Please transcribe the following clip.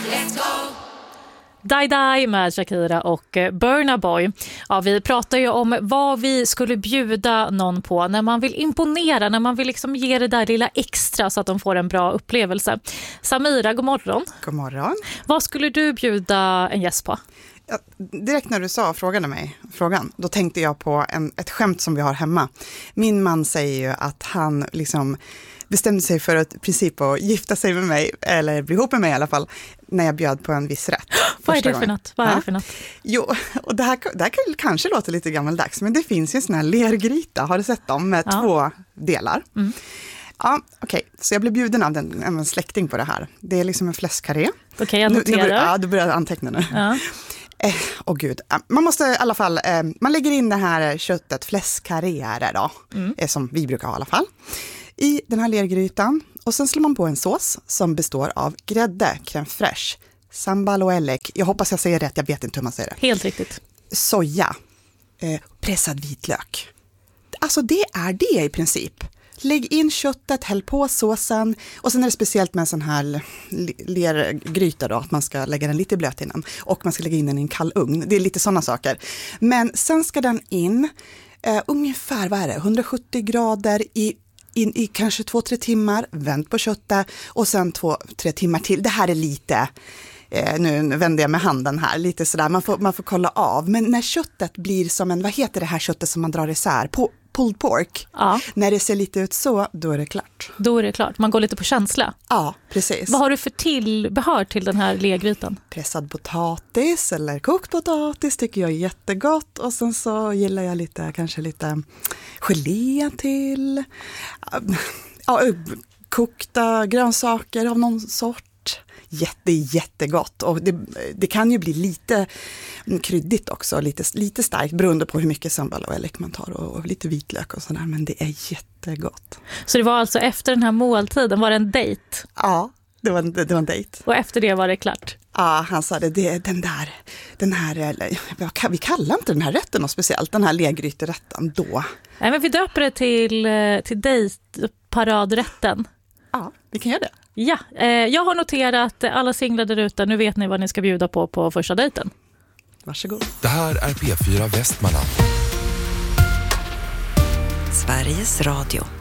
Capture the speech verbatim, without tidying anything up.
Let's go! Die Die med Shakira och Burna Boy. Ja, vi pratar ju om vad vi skulle bjuda någon på när man vill imponera, när man vill liksom ge det där lilla extra så att de får en bra upplevelse. Samira, god morgon. God morgon. Vad skulle du bjuda en gäst på? Ja, direkt när du sa frågade mig frågan, då tänkte jag på en, ett skämt som vi har hemma. Min man säger ju att han liksom bestämde sig för att i princip att gifta sig med mig, eller bli ihop med mig i alla fall, när jag bjöd på en viss rätt. Vad är det för något? Vad är det för något? Jo, och det här, det här kanske låter lite gammaldags, men det finns ju en sån här lergryta, har du sett dem, med ja. två delar. Mm. Ja, okej. Okay. Så jag blev bjuden av en, en släkting på det här. Det är liksom en fläskkarré. Okej, okay, jag noterar. Nu, nu, ja, du börjar anteckna nu. Ja. Eh, åh gud, man måste i alla fall, eh, man lägger in det här köttet, fläskkarré är det då, mm. eh, som vi brukar ha i alla fall, i den här lergrytan, och sen slår man på en sås som består av grädde, crème fraîche, sambal och elek, jag hoppas jag säger rätt, jag vet inte hur man säger det. Helt riktigt. Soja, eh, pressad vitlök. Alltså det är det i princip. Lägg in köttet, häll på såsen, och sen är det speciellt med en sån här lergryta då, att man ska lägga den lite blöt innan, och man ska lägga in den i en kall ugn. Det är lite sådana saker. Men sen ska den in eh, ungefär, vad är det, hundrasjuttio grader i In i kanske två, tre timmar, vänd på köttet och sen två, tre timmar till. Det här är lite, eh, nu vänder jag med handen här, lite sådär, man får, man får kolla av. Men när köttet blir som en, vad heter det här köttet som man drar isär? Po- pulled pork. Ja. När det ser lite ut så, då är det klart. Då är det klart, man går lite på känsla. Ja, precis. Vad har du för tillbehör till den här lergrytan? Pressad potatis eller kokt potatis tycker jag är jättegott. Och sen så gillar jag lite, kanske lite gelé till. Ja, kokta grönsaker av någon sort. Jätte, jättegott. Och det, det kan ju bli lite kryddigt också, lite, lite starkt beroende på hur mycket sambal och elek man tar och, och lite vitlök och sådär, men det är jättegott. Så det var alltså efter den här måltiden, var det en dejt? Ja, det var, det, det var en dejt. Och efter det var det klart? Ja, han sa det, det är den där, den här, eller, vi kallar inte den här rätten något speciellt, den här lergryterätten då. Nej, men vi döper det till, till dejtparadrätten. Ja, vi kan göra det. Ja, eh, jag har noterat alla singlar där ute. Nu vet ni vad ni ska bjuda på på första dejten. Varsågod. Det här är P fyra Västmanland. Sveriges Radio.